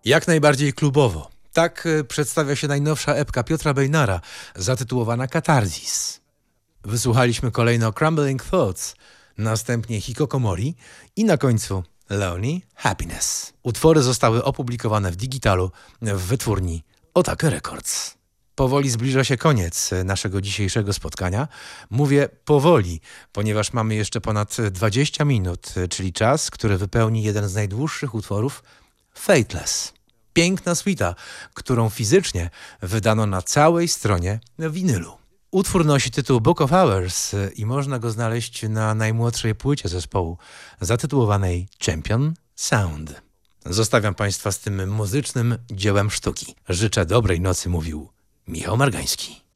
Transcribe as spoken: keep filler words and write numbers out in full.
Jak najbardziej klubowo. Tak e, przedstawia się najnowsza epka Piotra Bejnara, zatytułowana Katarzis. Wysłuchaliśmy kolejno Crumbling Thoughts, następnie Hikokomori i na końcu Lonely Happiness. Utwory zostały opublikowane w digitalu w wytwórni Otake Records. Powoli zbliża się koniec naszego dzisiejszego spotkania. Mówię powoli, ponieważ mamy jeszcze ponad dwadzieścia minut, czyli czas, który wypełni jeden z najdłuższych utworów Fateless. Piękna suita, którą fizycznie wydano na całej stronie winylu. Utwór nosi tytuł Book of Hours i można go znaleźć na najmłodszej płycie zespołu, zatytułowanej Champion Sound. Zostawiam Państwa z tym muzycznym dziełem sztuki. Życzę dobrej nocy, mówił Michał Margański.